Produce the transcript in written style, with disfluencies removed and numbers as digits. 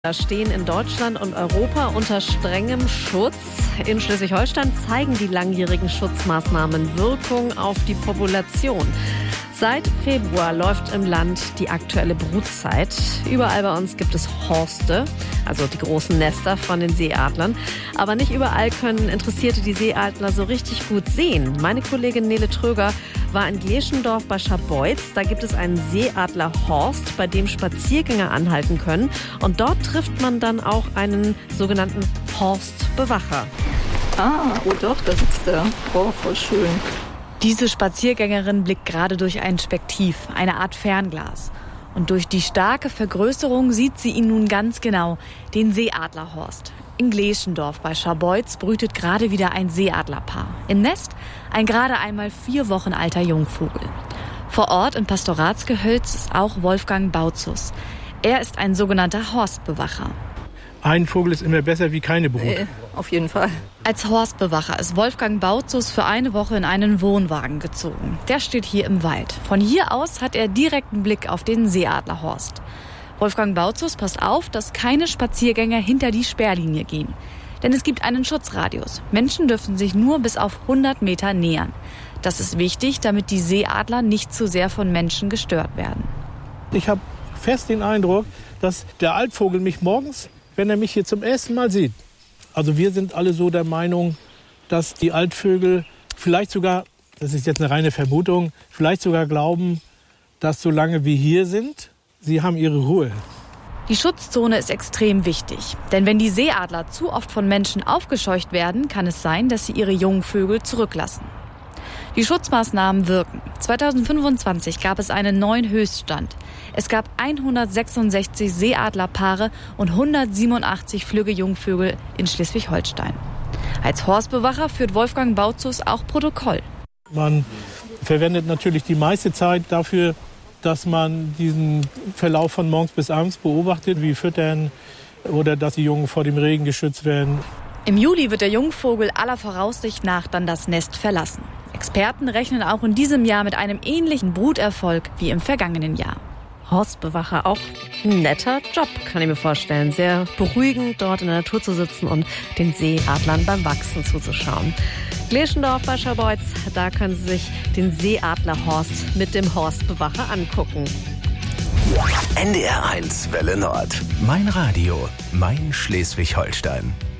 Da stehen in Deutschland und Europa unter strengem Schutz. In Schleswig-Holstein zeigen die langjährigen Schutzmaßnahmen Wirkung auf die Population. Seit Februar läuft im Land die aktuelle Brutzeit. Überall bei uns gibt es Horste, also die großen Nester von den Seeadlern. Aber nicht überall können Interessierte die Seeadler so richtig gut sehen. Meine Kollegin Nele Tröger war in Gleschendorf bei Scharbeutz. Da gibt es einen Seeadlerhorst, bei dem Spaziergänger anhalten können. Und dort trifft man dann auch einen sogenannten Horstbewacher. Oh doch, da sitzt er. Oh, voll schön. Diese Spaziergängerin blickt gerade durch ein Spektiv, eine Art Fernglas. Und durch die starke Vergrößerung sieht sie ihn nun ganz genau, den Seeadlerhorst. In Gleschendorf bei Scharbeutz brütet gerade wieder ein Seeadlerpaar. Im Nest ein gerade einmal 4 Wochen alter Jungvogel. Vor Ort im Pastoratsgehölz ist auch Wolfgang Bautzus. Er ist ein sogenannter Horstbewacher. Ein Vogel ist immer besser wie keine Brut. Auf jeden Fall. Als Horstbewacher ist Wolfgang Bautzus für eine Woche in einen Wohnwagen gezogen. Der steht hier im Wald. Von hier aus hat er direkten Blick auf den Seeadlerhorst. Wolfgang Bautzus passt auf, dass keine Spaziergänger hinter die Sperrlinie gehen. Denn es gibt einen Schutzradius. Menschen dürfen sich nur bis auf 100 Meter nähern. Das ist wichtig, damit die Seeadler nicht zu sehr von Menschen gestört werden. Ich habe fest den Eindruck, dass der Altvogel mich morgens, wenn er mich hier zum ersten Mal sieht. Also wir sind alle so der Meinung, dass die Altvögel vielleicht sogar, das ist jetzt eine reine Vermutung, vielleicht sogar glauben, dass solange wir hier sind, sie haben ihre Ruhe. Die Schutzzone ist extrem wichtig. Denn wenn die Seeadler zu oft von Menschen aufgescheucht werden, kann es sein, dass sie ihre Jungvögel zurücklassen. Die Schutzmaßnahmen wirken. 2025 gab es einen neuen Höchststand. Es gab 166 Seeadlerpaare und 187 flügge Jungvögel in Schleswig-Holstein. Als Horstbewacher führt Wolfgang Bautzus auch Protokoll. Man verwendet natürlich die meiste Zeit dafür, dass man diesen Verlauf von morgens bis abends beobachtet, wie füttern oder dass die Jungen vor dem Regen geschützt werden. Im Juli wird der Jungvogel aller Voraussicht nach dann das Nest verlassen. Experten rechnen auch in diesem Jahr mit einem ähnlichen Bruterfolg wie im vergangenen Jahr. Horstbewacher, auch ein netter Job, kann ich mir vorstellen. Sehr beruhigend, dort in der Natur zu sitzen und den Seeadlern beim Wachsen zuzuschauen. Gleschendorf bei Scharbeutz, da können Sie sich den Seeadlerhorst mit dem Horstbewacher angucken. NDR 1 Welle Nord. Mein Radio, mein Schleswig-Holstein.